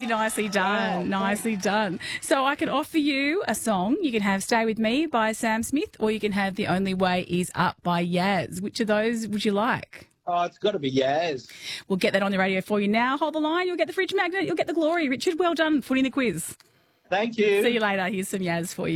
Nicely done. Wow, Nicely done. So I can offer you a song. You can have Stay With Me by Sam Smith, or you can have The Only Way Is Up by Yaz. Which of those would you like? Oh, it's got to be Yaz. We'll get that on the radio for you now. Hold the line. You'll get the fridge magnet. You'll get the glory. Richard, well done. Put in the quiz. Thank you. See you later. Here's some Yaz for you.